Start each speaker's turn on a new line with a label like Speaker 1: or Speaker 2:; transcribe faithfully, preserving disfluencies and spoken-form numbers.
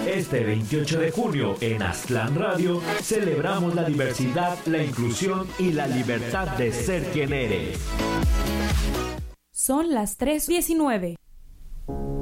Speaker 1: Este veintiocho de junio en Aztlán Radio celebramos la diversidad, la inclusión y la libertad de ser quien eres.
Speaker 2: Son las tres diecinueve.